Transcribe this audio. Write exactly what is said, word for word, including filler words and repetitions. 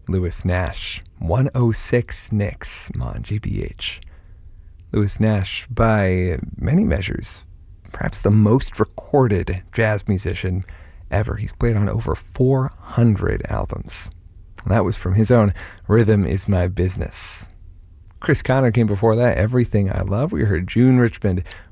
Lewis Nash, one oh six Nicks on G B H. Lewis Nash, by many measures, perhaps the most recorded jazz musician ever. He's played on over four hundred albums. And that was from his own Rhythm Is My Business. Chris Connor came before that, Everything I Love. We heard June Richmond